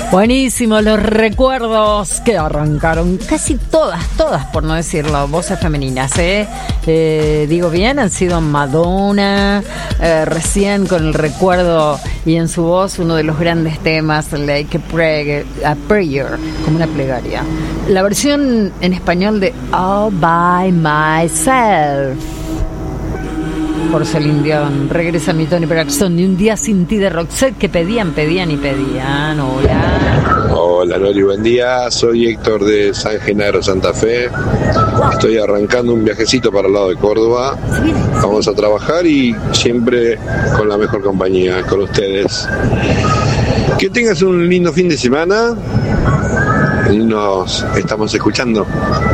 Buenísimo, los recuerdos que arrancaron casi todas por no decirlo, voces femeninas, digo bien, han sido Madonna, recién con el recuerdo y en su voz uno de los grandes temas, Like a Prayer, como una plegaria. La versión en español de All By Myself por Celine Dion. Regresa mi Toni Braxton y Un Día Sin Ti de Roxette, que pedían. Hola Loli, buen día. Soy Héctor de San Genaro, Santa Fe. Estoy arrancando un viajecito para el lado de Córdoba. Vamos a trabajar y siempre con la mejor compañía, con ustedes. Que tengas un lindo fin de semana. Nos estamos escuchando.